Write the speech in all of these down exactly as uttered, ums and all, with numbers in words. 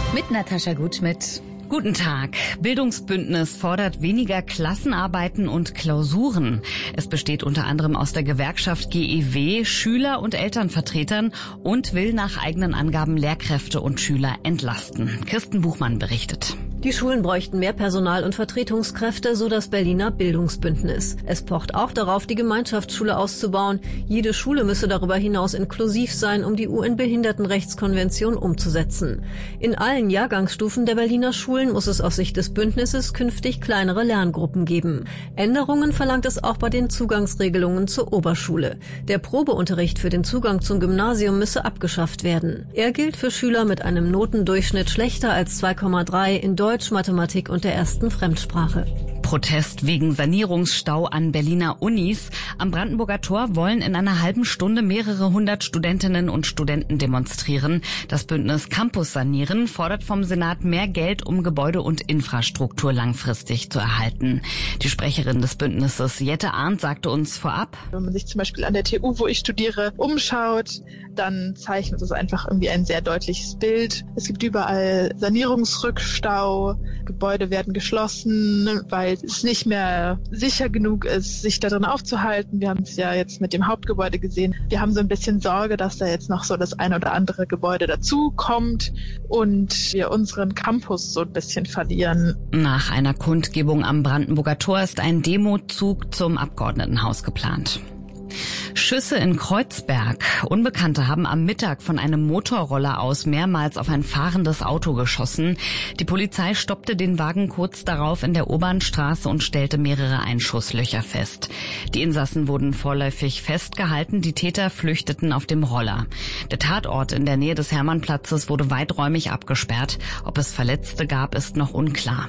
Mit Natascha Gutschmidt. Guten Tag. Bildungsbündnis fordert weniger Klassenarbeiten und Klausuren. Es besteht unter anderem aus der Gewerkschaft G E W, Schüler- und Elternvertretern und will nach eigenen Angaben Lehrkräfte und Schüler entlasten. Kirsten Buchmann berichtet. Die Schulen bräuchten mehr Personal und Vertretungskräfte, so das Berliner Bildungsbündnis. Es pocht auch darauf, die Gemeinschaftsschule auszubauen. Jede Schule müsse darüber hinaus inklusiv sein, um die U N-Behindertenrechtskonvention umzusetzen. In allen Jahrgangsstufen der Berliner Schulen muss es aus Sicht des Bündnisses künftig kleinere Lerngruppen geben. Änderungen verlangt es auch bei den Zugangsregelungen zur Oberschule. Der Probeunterricht für den Zugang zum Gymnasium müsse abgeschafft werden. Er gilt für Schüler mit einem Notendurchschnitt schlechter als zwei Komma drei in Deutsch, Mathematik und der ersten Fremdsprache. Protest wegen Sanierungsstau an Berliner Unis. Am Brandenburger Tor wollen in einer halben Stunde mehrere hundert Studentinnen und Studenten demonstrieren. Das Bündnis Campus Sanieren fordert vom Senat mehr Geld, um Gebäude und Infrastruktur langfristig zu erhalten. Die Sprecherin des Bündnisses, Jette Arndt, sagte uns vorab: Wenn man sich zum Beispiel an der T U, wo ich studiere, umschaut, dann zeichnet es einfach irgendwie ein sehr deutliches Bild. Es gibt überall Sanierungsrückstau, Gebäude werden geschlossen, weil es nicht mehr sicher genug ist, sich da drin aufzuhalten. Wir haben es ja jetzt mit dem Hauptgebäude gesehen. Wir haben so ein bisschen Sorge, dass da jetzt noch so das ein oder andere Gebäude dazu kommt und wir unseren Campus so ein bisschen verlieren. Nach einer Kundgebung am Brandenburger Tor ist ein Demozug zum Abgeordnetenhaus geplant. Schüsse in Kreuzberg. Unbekannte haben am Mittag von einem Motorroller aus mehrmals auf ein fahrendes Auto geschossen. Die Polizei stoppte den Wagen kurz darauf in der Obernstraße und stellte mehrere Einschusslöcher fest. Die Insassen wurden vorläufig festgehalten, die Täter flüchteten auf dem Roller. Der Tatort in der Nähe des Hermannplatzes wurde weiträumig abgesperrt. Ob es Verletzte gab, ist noch unklar.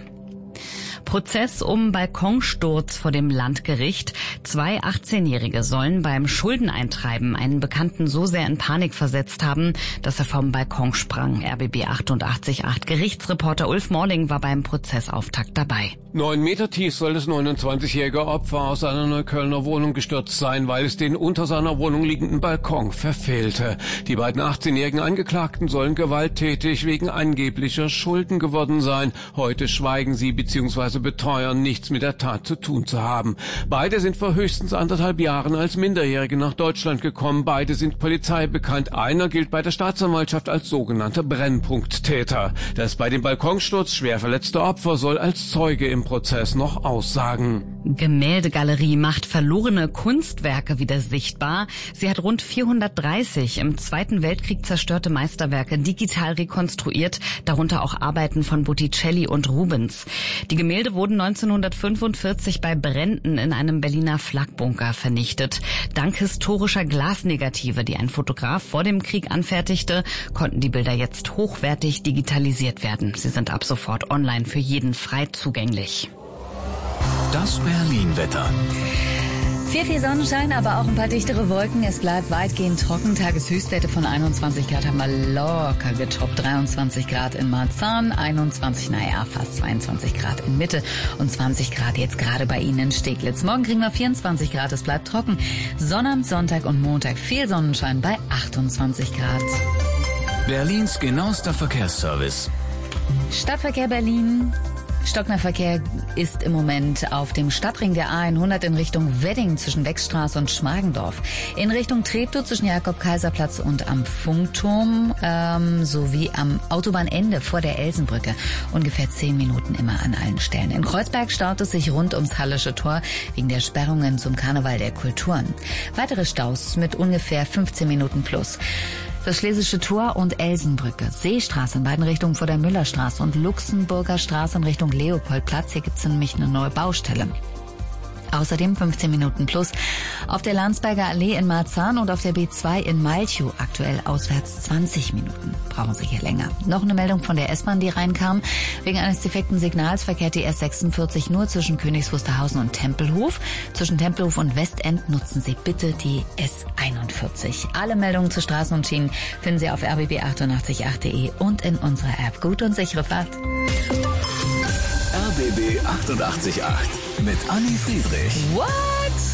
Prozess um Balkonsturz vor dem Landgericht. Zwei achtzehnjährige sollen beim Schuldeneintreiben einen Bekannten so sehr in Panik versetzt haben, dass er vom Balkon sprang. R B B achtundachtzig Komma acht. Gerichtsreporter Ulf Morling war beim Prozessauftakt dabei. Neun Meter tief soll das neunundzwanzigjährige Opfer aus einer Neuköllner Wohnung gestürzt sein, weil es den unter seiner Wohnung liegenden Balkon verfehlte. Die beiden achtzehnjährigen Angeklagten sollen gewalttätig wegen angeblicher Schulden geworden sein. Heute schweigen sie bzw. beteuern, nichts mit der Tat zu tun zu haben. Beide sind vor höchstens anderthalb Jahren als Minderjährige nach Deutschland gekommen. Beide sind Polizei bekannt. Einer gilt bei der Staatsanwaltschaft als sogenannter Brennpunkttäter. Das bei dem Balkonsturz schwer verletzte Opfer soll als Zeuge im Prozess noch aussagen. Gemäldegalerie macht verlorene Kunstwerke wieder sichtbar. Sie hat rund vierhundertdreißig im Zweiten Weltkrieg zerstörte Meisterwerke digital rekonstruiert, darunter auch Arbeiten von Botticelli und Rubens. Die Gemälde wurden neunzehnhundertfünfundvierzig bei Bränden in einem Berliner Flaggabunker vernichtet. Dank historischer Glasnegative, die ein Fotograf vor dem Krieg anfertigte, konnten die Bilder jetzt hochwertig digitalisiert werden. Sie sind ab sofort online für jeden frei zugänglich. Das Berlin-Wetter. Viel, viel Sonnenschein, aber auch ein paar dichtere Wolken. Es bleibt weitgehend trocken. Tageshöchstwerte von einundzwanzig Grad haben wir locker getoppt. dreiundzwanzig Grad in Marzahn, einundzwanzig, naja, fast zweiundzwanzig Grad in Mitte und zwanzig Grad jetzt gerade bei Ihnen in Steglitz. Morgen kriegen wir vierundzwanzig Grad, es bleibt trocken. Sonnabend, Sonntag und Montag viel Sonnenschein bei achtundzwanzig Grad. Berlins genauester Verkehrsservice. Stadtverkehr Berlin. Stockner Verkehr ist im Moment auf dem Stadtring der A hundert in Richtung Wedding zwischen Wechstraße und Schmargendorf, in Richtung Treptow zwischen Jakob-Kaiser-Platz und am Funkturm, ähm, sowie am Autobahnende vor der Elsenbrücke. Ungefähr zehn Minuten immer an allen Stellen. In Kreuzberg staut es sich rund ums Hallische Tor wegen der Sperrungen zum Karneval der Kulturen. Weitere Staus mit ungefähr fünfzehn Minuten plus. Das Schlesische Tor und Elsenbrücke, Seestraße in beiden Richtungen vor der Müllerstraße und Luxemburger Straße in Richtung Leopoldplatz. Hier gibt's nämlich eine neue Baustelle. Außerdem fünfzehn Minuten plus auf der Landsberger Allee in Marzahn und auf der B zwei in Malchow. Aktuell auswärts zwanzig Minuten. Brauchen Sie hier länger. Noch eine Meldung von der S-Bahn, die reinkam. Wegen eines defekten Signals verkehrt die S sechsundvierzig nur zwischen Königs Wusterhausen und Tempelhof. Zwischen Tempelhof und Westend nutzen Sie bitte die S einundvierzig. Alle Meldungen zu Straßen und Schienen finden Sie auf r b b achtundachtzig Komma acht punkt de und in unserer App. Gute und sichere Fahrt. R B B achtundachtzig Komma acht mit Anni Friedrich. What?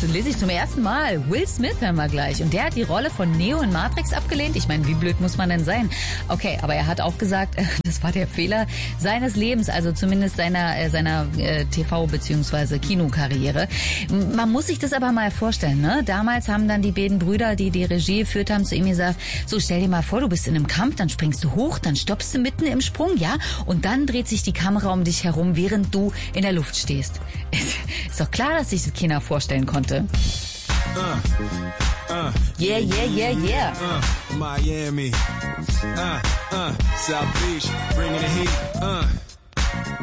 das lese ich zum ersten Mal. Will Smith hören wir gleich. Und der hat die Rolle von Neo in Matrix abgelehnt. Ich meine, wie blöd muss man denn sein? Okay, aber er hat auch gesagt, das war der Fehler seines Lebens, also zumindest seiner, äh, seiner äh, T V- bzw. Kinokarriere. Man muss sich das aber mal vorstellen, ne? Damals haben dann die beiden Brüder, die die Regie geführt haben, zu ihm gesagt, so stell dir mal vor, du bist in einem Kampf, dann springst du hoch, dann stoppst du mitten im Sprung, ja? Und dann dreht sich die Kamera um dich herum, während du in der Luft stehst. Ist doch klar, dass sich das keiner vorstellen konnte. Uh, uh, yeah, yeah, yeah, yeah. Uh, Miami. Uh, uh, South Beach, bringing the heat. Uh.